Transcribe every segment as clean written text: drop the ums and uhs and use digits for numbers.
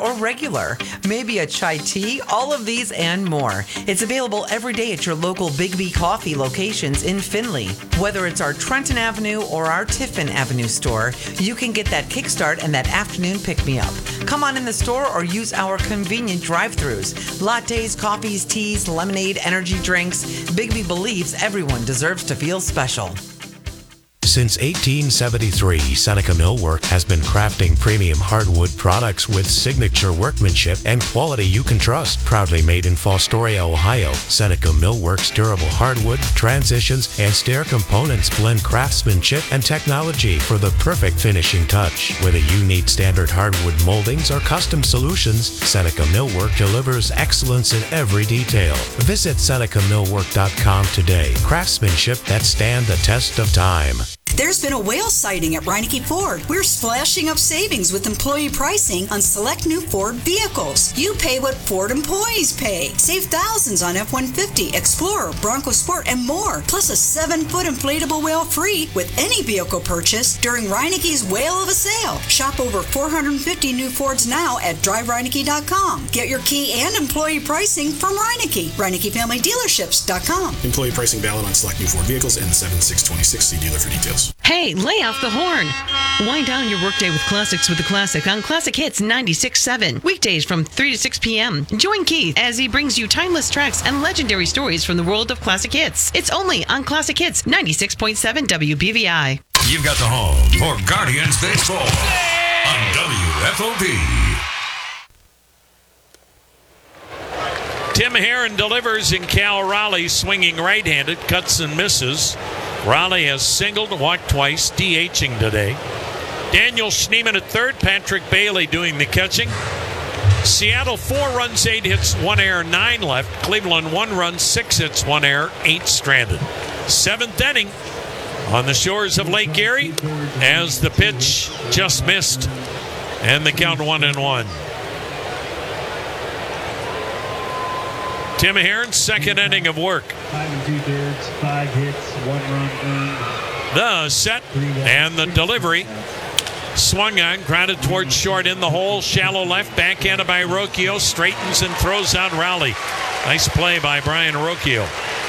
or regular. Maybe a chai tea, all of these and more. It's available every day at your local Big B Coffee locations in Findlay. Whether it's our Trenton Avenue or our Tiffin Avenue store, you can get that kickstart and that afternoon pick-me-up. Come on in the store or use our convenient drive-thrus. Lattes, coffees, teas, lemonade, energy drinks. Big B believes everyone deserves to feel special. Since 1873, Seneca Millwork has been crafting premium hardwood products with signature workmanship and quality you can trust. Proudly made in Fostoria, Ohio, Seneca Millwork's durable hardwood, transitions, and stair components blend craftsmanship and technology for the perfect finishing touch. Whether you need standard hardwood moldings or custom solutions, Seneca Millwork delivers excellence in every detail. Visit SenecaMillwork.com today. Craftsmanship that stand the test of time. There's been a whale sighting at Reineke Ford. We're splashing up savings with employee pricing on select new Ford vehicles. You pay what Ford employees pay. Save thousands on F-150, Explorer, Bronco Sport, and more. Plus a 7-foot inflatable whale free with any vehicle purchase during Reineke's Whale of a Sale. Shop over 450 new Fords now at drivereineke.com. Get your key and employee pricing from Reineke. ReinekeFamilyDealerships.com. Employee pricing valid on select new Ford vehicles and 7/6/26. See dealer for details. Hey, lay off the horn. Wind down your workday with classics with the classic on Classic Hits 96.7. Weekdays from 3 to 6 p.m. Join Keith as he brings you timeless tracks and legendary stories from the world of classic hits. It's only on Classic Hits 96.7 WBVI. You've got the home for Guardians Baseball on WFOP. Tim Herron delivers in Cal Raleigh, swinging right-handed, cuts and misses. Raleigh has singled, walked twice, DHing today. Daniel Schneemann at third, Patrick Bailey doing the catching. Seattle 4 runs, 8 hits, 1 error, 9 left. Cleveland 1 run, 6 hits, 1 error, 8 stranded. 7th inning on the shores of Lake Erie as the pitch just missed and the count 1-1. Tim Herron, second inning of work. 5 2/3, 5 hits, 1 run earned. The set and the delivery. Swung on, grounded towards short in the hole. Shallow left, backhanded by Rocchio. Straightens and throws out Raleigh. Nice play by Brian Rocchio.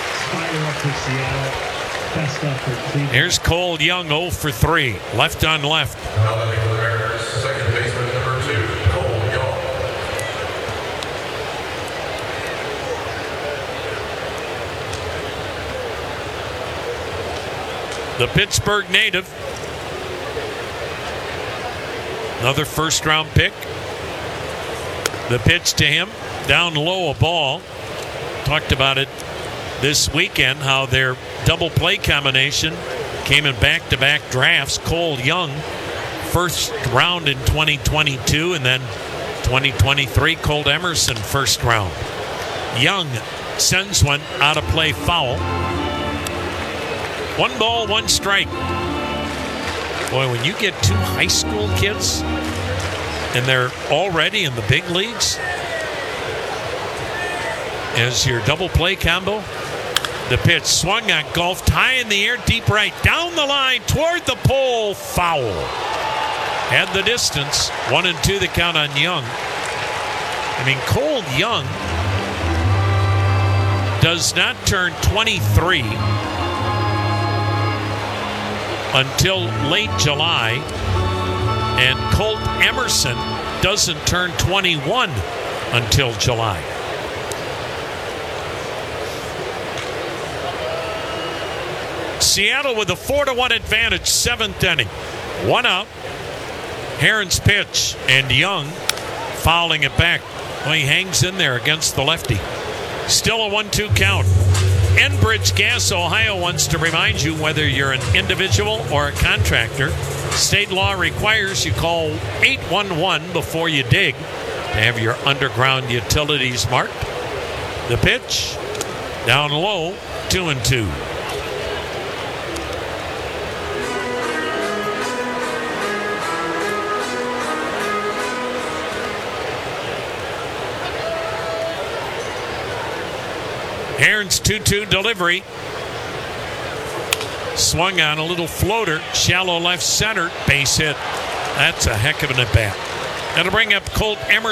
Here's Cole Young, 0 for 3. Left on left. Second baseman number 2, Cole Young. The Pittsburgh native. Another first-round pick. The pitch to him. Down low, a ball. Talked about it this weekend, how their double play combination came in back-to-back drafts. Cole Young, first round in 2022, and then 2023, Colt Emerson, first round. Young sends one out of play, foul. 1 ball, 1 strike. Boy, when you get 2 high school kids and they're already in the big leagues as your double play combo. The pitch swung on, golfed high in the air, deep right, down the line, toward the pole, foul. Had the distance, 1-2 the count on Young. I mean, Cole Young does not turn 23 until late July, and Colt Emerson doesn't turn 21 until July. Seattle with a 4-1 advantage, 7th inning. 1 out. Herron's pitch, and Young fouling it back. Well, he hangs in there against the lefty. Still a 1-2 count. Enbridge Gas Ohio wants to remind you, whether you're an individual or a contractor, state law requires you call 811 before you dig to have your underground utilities marked. The pitch, down low, 2-2. Herron's 2-2 delivery. Swung on a little floater, shallow left center, base hit. That's a heck of an at bat. That'll bring up Colt Emerson.